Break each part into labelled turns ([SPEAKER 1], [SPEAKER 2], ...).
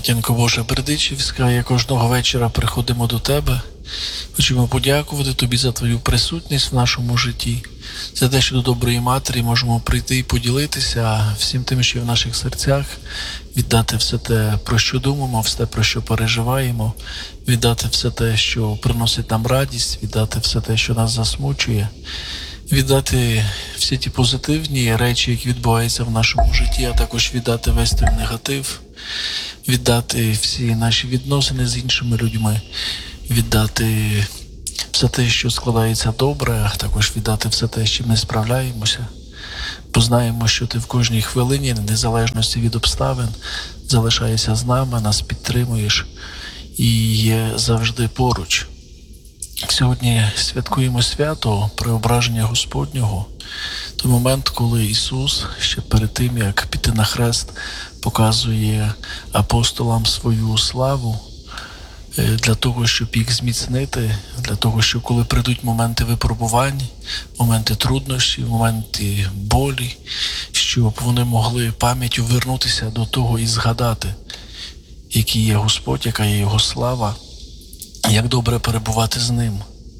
[SPEAKER 1] Матінко Божа Бердичівська, як кожного вечора приходимо до Тебе. Хочемо подякувати Тобі за Твою присутність в нашому житті, за те, що до доброї матері можемо прийти і поділитися всім тим, що є в наших серцях, віддати все те, про що думаємо, все те, про що переживаємо, віддати все те, що приносить нам радість, віддати все те, що нас засмучує, віддати всі ті позитивні речі, які відбуваються в нашому житті, а також віддати весь той негатив, віддати всі наші відносини з іншими людьми, віддати все те, що складається добре, а також віддати все те, з чим не справляємося. Бо знаємо, що Ти в кожній хвилині, незалежності від обставин, залишаєшся з нами, нас підтримуєш і є завжди поруч. Сьогодні святкуємо свято Преображення Господнього, той момент, коли Ісус ще перед тим, як піти на хрест, показує апостолам свою славу для того, щоб їх зміцнити, для того, щоб коли прийдуть моменти випробувань, моменти труднощів, моменти болі, щоб вони могли пам'яттю вернутися до того і згадати, який є Господь, яка є Його слава, як добре перебувати з Ним.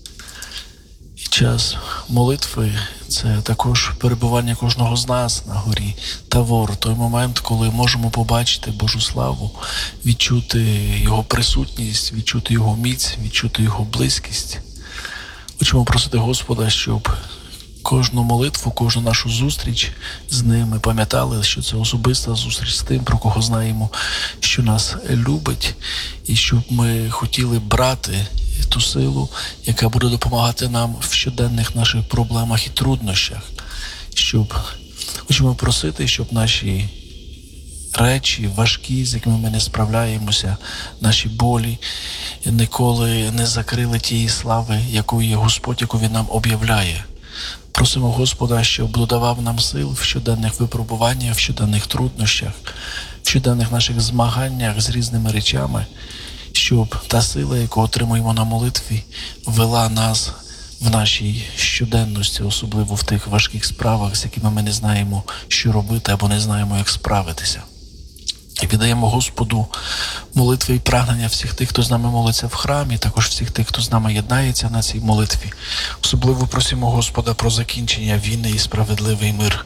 [SPEAKER 1] І час молитви – це також перебування кожного з нас на горі Тавор, той момент, коли можемо побачити Божу славу, відчути Його присутність, відчути Його міць, відчути Його близькість. Хочемо просити Господа, щоб кожну молитву, кожну нашу зустріч з Ним ми пам'ятали, що це особиста зустріч з тим, про кого знаємо, що нас любить, і щоб ми хотіли брати ту силу, яка буде допомагати нам в щоденних наших проблемах і труднощах. Хочемо просити, щоб наші речі важкі, з якими ми не справляємося, наші болі, ніколи не закрили тієї слави, якою є Господь, яку Він нам об'являє. Просимо Господа, щоб додавав нам сил в щоденних випробуваннях, в щоденних труднощах, в щоденних наших змаганнях з різними речами, щоб та сила, яку отримуємо на молитві, вела нас в нашій щоденності, особливо в тих важких справах, з якими ми не знаємо, що робити або не знаємо, як справитися. І віддаємо Господу молитви і прагнення всіх тих, хто з нами молиться в храмі, також всіх тих, хто з нами єднається на цій молитві. Особливо просимо Господа про закінчення війни і справедливий мир.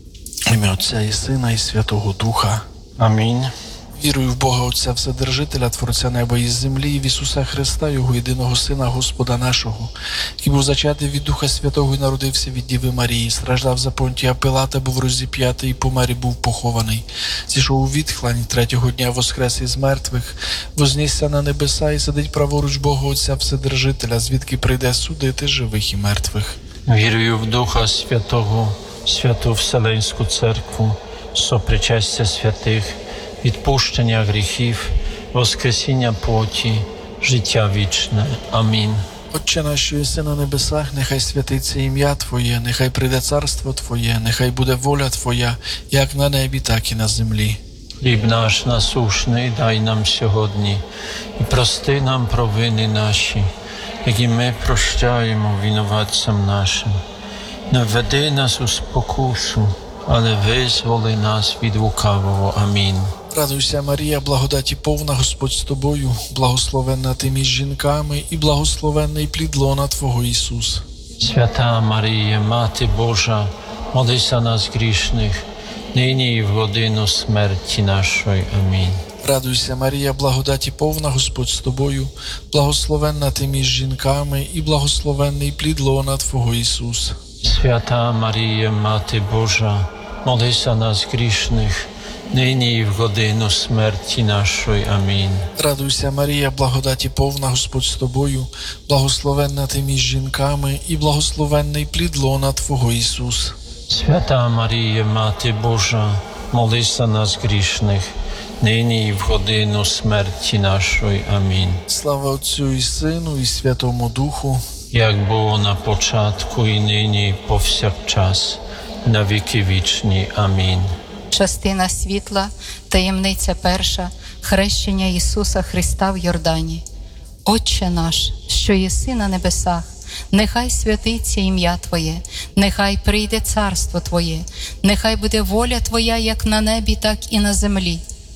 [SPEAKER 1] В ім'я Отця і Сина і Святого Духа.
[SPEAKER 2] Амінь.
[SPEAKER 1] Вірую в Бога Отця Вседержителя, Творця неба і землі, і в Ісуса Христа, Його єдиного Сина, Господа нашого, який був зачатий від Духа Святого і народився від Діви Марії, страждав за Понтія Пилата, був розіп'ятий, і помер і був похований. Зійшов у відхлань, третього дня воскрес із мертвих, вознісся на небеса і сидить праворуч Бога Отця Вседержителя, звідки прийде судити живих і мертвих.
[SPEAKER 2] Вірую в Духа Святого, Святу Вселенську Церкву, сопричастя святих, відпущення гріхів, воскресіння плоті, життя вічне. Амінь.
[SPEAKER 1] Отче наш, що єси на небесах, нехай святиться ім'я Твоє, нехай прийде царство Твоє, нехай буде воля Твоя, як на небі, так і на землі.
[SPEAKER 2] Хліб наш насушний дай нам сьогодні, і прости нам провини наші, які ми прощаємо винуватцям нашим. Не введи нас у спокусу, але визволи нас від лукавого. Амінь.
[SPEAKER 1] Радуйся, Марія, благодаті повна, Господь з тобою, благословенна ти між жінками, і благословенний плід лона Твого Ісус.
[SPEAKER 2] Свята Марія, Мати Божа, молись за нас грішних, нині і в годину смерті нашої. Амінь.
[SPEAKER 1] Радуйся, Марія, благодаті повна, Господь з тобою, благословенна ти між жінками, і благословенний плід лона Твого Ісус.
[SPEAKER 2] Свята Марія, Мати Божа, молись за нас грішних, нині і в годину смерті нашої. Амінь.
[SPEAKER 1] Радуйся, Марія, благодаті повна, Господь з тобою, благословенна ти між жінками, і благословенний плід лона Твого Ісус.
[SPEAKER 2] Свята Марія, Мати Божа, молись за нас грішних, нині і в годину смерті нашої. Амінь.
[SPEAKER 1] Слава Отцю і Сину, і Святому Духу,
[SPEAKER 2] як було на початку, і нині, і повсякчас, на віки вічні. Амінь.
[SPEAKER 3] Частина світла, таємниця перша, хрещення Ісуса Христа в Йордані. Отче наш, що єси на небесах, нехай святиться ім'я Твоє, нехай прийде царство Твоє, нехай буде воля Твоя як на небі, так і на землі.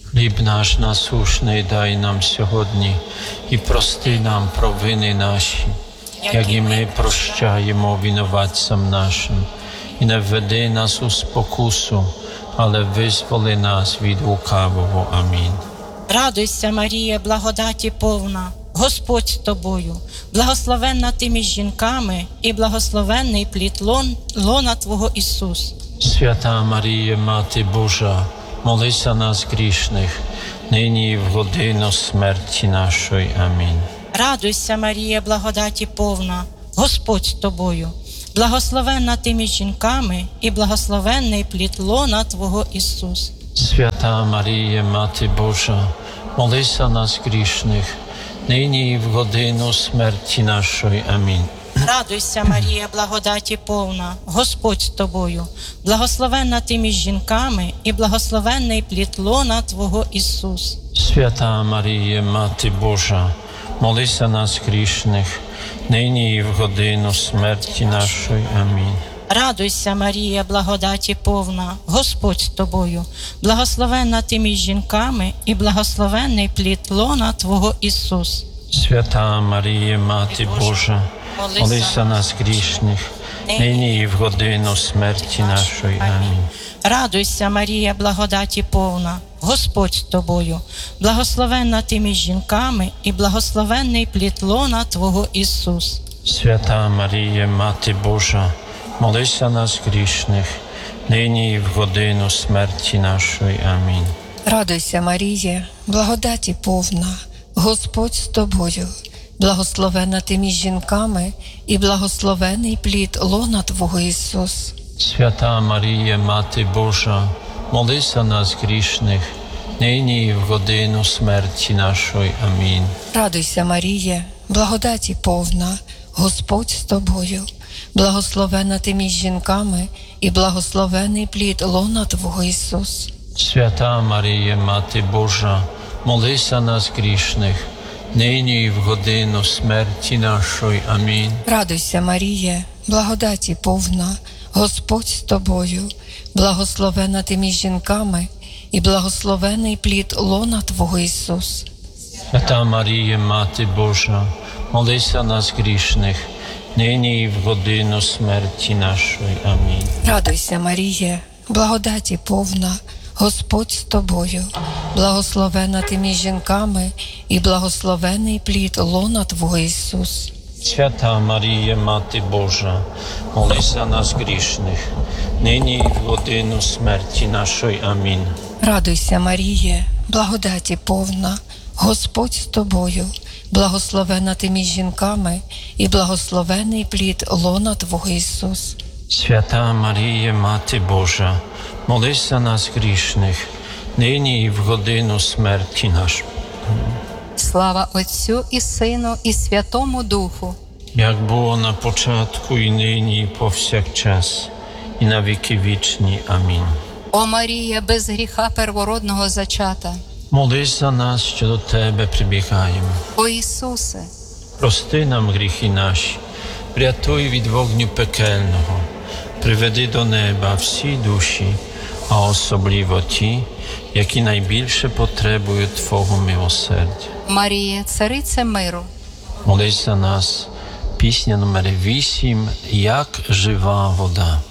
[SPEAKER 2] Хліб наш насушний дай нам сьогодні, і прости нам провини наші, як і ми прощаємо винуватцям нашим. І не введи нас у спокусу, але визволи нас від лукавого. Амінь.
[SPEAKER 4] Радуйся, Марія, благодаті повна, Господь з тобою, благословенна ти між жінками, і благословенний плід лона Твого Ісус.
[SPEAKER 2] Свята Марія, Мати Божа, молися нас грішних, нині і в годину смерті нашої. Амінь.
[SPEAKER 4] Радуйся, Марія, благодаті повна, Господь з тобою, благословенна ти між жінками, і благословенний плід лона Твого Ісус.
[SPEAKER 2] Свята Марія, Мати Божа, молися нас грішних, нині і в годину смерті нашої. Амінь.
[SPEAKER 4] Радуйся, Марія, благодаті повна, Господь з тобою, благословенна ти між жінками, і благословенний плід лона Твого Ісус.
[SPEAKER 2] Свята Марія, Мати Божа, молися нас грішних, нині і в годину смерті нашої. Амінь.
[SPEAKER 4] Радуйся, Марія, благодаті повна, Господь з тобою, благословенна ти між жінками, і благословенний плід лона Твого Ісус.
[SPEAKER 2] Свята Марія, Мати Божа, молися нас грішних, нині і в годину смерті нашої. Амінь.
[SPEAKER 4] Радуйся, Марія, благодаті повна, Господь з тобою, благословенна ти між жінками, і благословенний плід лона Твого Ісус.
[SPEAKER 2] Свята Марія, Мати Божа, молися нас грішних, нині і в годину смерті нашої. Амінь.
[SPEAKER 5] Радуйся, Маріє, благодаті повна, Господь з тобою, благословенна ти між жінками, і благословений плід лона Твого Ісус.
[SPEAKER 2] Свята Марія, Мати Божа, молися нас грішних, нині і в годину смерті нашої. Амінь.
[SPEAKER 5] Радуйся, Маріє, благодаті повна, Господь з тобою, благословенна ти між жінками, і благословений плід лона Твого Ісус.
[SPEAKER 2] Свята Марія, Мати Божа, молися нас грішних, нині і в годину смерті нашої. Амінь.
[SPEAKER 5] Радуйся, Маріє, благодаті повна, Господь з тобою, благословенна ти між жінками, і благословений плід лона Твого Ісус.
[SPEAKER 2] Свята Марія, Мати Божа, молися нас грішних, нині і в годину смерті нашої. Амінь.
[SPEAKER 5] Радуйся, Маріє, благодаті повна, Господь з тобою, благословенна ти між жінками, і благословений плід лона Твого Ісус.
[SPEAKER 2] Свята Марія, Мати Божа, молися нас грішних, нині і в годину смерті нашої. Амінь.
[SPEAKER 5] Радуйся, Маріє, благодаті повна, Господь з тобою, благословенна ти між жінками, і благословений плід лона Твого Ісус.
[SPEAKER 2] Свята Марія, Мати Божа, молися нас грішних, нині і в годину смерті нашої.
[SPEAKER 3] Слава Отцю і Сину, і Святому Духу.
[SPEAKER 2] Як було на початку, і нині, і повсякчас, і на віки вічні. Амінь.
[SPEAKER 3] О Марія, без гріха первородного зачата.
[SPEAKER 2] Молись за нас, що до Тебе прибігаємо.
[SPEAKER 3] О Ісусе,
[SPEAKER 2] Прости нам гріхи наші, врятуй від вогню пекельного, приведи до неба всі душі, а особливо ті, які найбільше потребують Твого милосердя.
[SPEAKER 3] Марія, царице миру.
[SPEAKER 2] Молись за нас. Пісня номер 8. Як жива вода.